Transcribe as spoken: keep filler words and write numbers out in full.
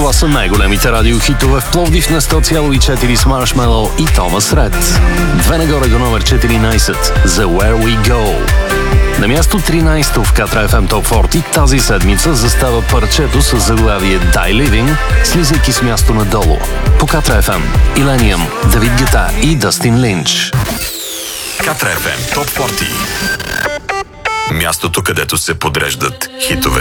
Това са най-големите радиохитове в Пловдив на сто цяло и четири с Маршмеллоу и Томас Ред. Две нагоре до номер четиринайсет за Where We Go. На място тринайсето в Катра еф ем Top сорок тази седмица застава парчето с заглавие Die Living, слизайки с място надолу. По Катра еф ем Illenium, Давид Гета и Дъстин Линч. Катра еф ем Top сорок. Мястото, където се подреждат хитове.